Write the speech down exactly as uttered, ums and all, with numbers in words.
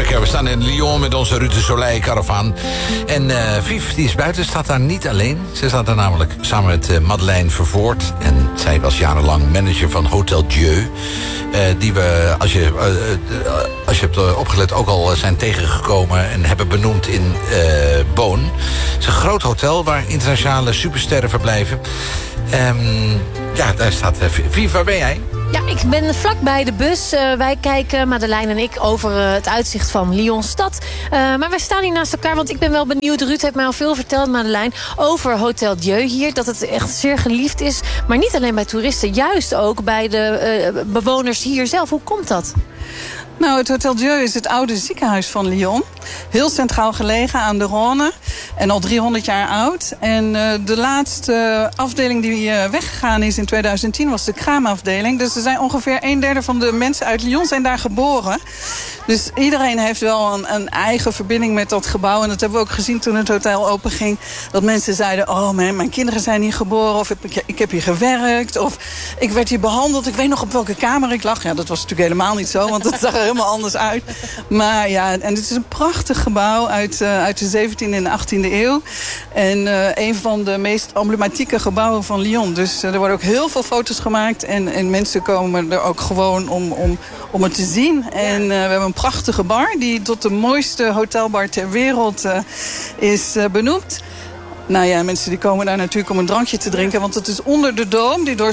Goedemorgen, we staan in Lyon met onze Ruud de Soleil-karavaan. En uh, Vief, die is buiten, staat daar niet alleen. Ze staat daar namelijk samen met uh, Madeleine Vervoort. En zij was jarenlang manager van Hotel Dieu. Uh, die we, als je, uh, uh, als je hebt uh, opgelet, ook al zijn tegengekomen en hebben benoemd in uh, Boon. Het is een groot hotel waar internationale supersterren verblijven. Um, ja, daar staat uh, Vief, waar ben jij? Ja, ik ben vlakbij de bus. Uh, wij kijken, Madeleine en ik, over uh, het uitzicht van Lyon-stad. Uh, maar wij staan hier naast elkaar, want ik ben wel benieuwd. Ruud heeft mij al veel verteld, Madeleine, over Hotel Dieu hier. Dat het echt zeer geliefd is. Maar niet alleen bij toeristen, juist ook bij de uh, bewoners hier zelf. Hoe komt dat? Nou, het Hotel Dieu is het oude ziekenhuis van Lyon. Heel centraal gelegen aan de Rhône. En al driehonderd jaar oud. En uh, de laatste afdeling die uh, weggegaan is in tweeduizend tien was de kraamafdeling. Dus er zijn ongeveer een derde van de mensen uit Lyon zijn daar geboren. Dus iedereen heeft wel een, een eigen verbinding met dat gebouw. En dat hebben we ook gezien toen het hotel openging. Dat mensen zeiden, oh man, mijn kinderen zijn hier geboren. Of ik, ik heb hier gewerkt. Of ik werd hier behandeld. Ik weet nog op welke kamer ik lag. Ja, dat was natuurlijk helemaal niet zo, want het zag er helemaal anders uit. Maar ja, en het is een prachtig gebouw uit, uh, uit de zeventiende en achttiende eeuw. En uh, een van de meest emblematieke gebouwen van Lyon. Dus uh, er worden ook heel veel foto's gemaakt. En, en mensen komen er ook gewoon om, om, om het te zien. En uh, we hebben een prachtige bar die tot de mooiste hotelbar ter wereld uh, is uh, benoemd. Nou ja, mensen die komen daar natuurlijk om een drankje te drinken. Want het is onder de Dome, die door